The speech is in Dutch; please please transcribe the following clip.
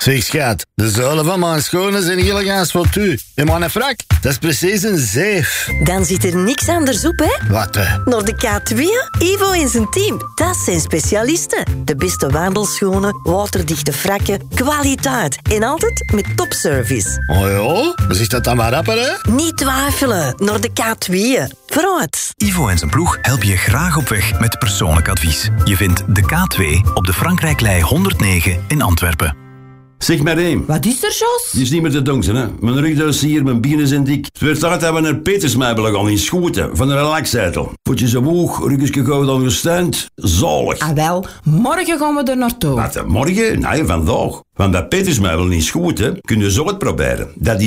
Zeg schat, de zolen van mijn schoenen zijn gelijk als wat u. En mijn frak, dat is precies een zeef. Dan zit er niks anders op, hè? Wat? Naar de K2, Ivo en zijn team. Dat zijn specialisten. De beste wandelschoenen, waterdichte frakken, kwaliteit. En altijd met topservice. Oh ja? Zeg dat dan maar rapper, hè? Niet twijfelen, naar de K2. Vooruit. Ivo en zijn ploeg helpen je graag op weg met persoonlijk advies. Je vindt de K2 op de Frankrijklei 109 in Antwerpen. Zeg maar één. Wat is er, Jos? Het is niet meer te donken, hè. Mijn rugduis hier, mijn bienen zijn dik. Het werd tijd dat we naar Petersmeibelen gaan in Schoten, van een relaxzetel. Voetjes omhoog, ruggesje gauw ondersteund. Zalig. Ah wel, morgen gaan we er naartoe. Wat, morgen? Nee, vandaag. Want bij Petersmeibelen in Schoten kun je zo het proberen. Dat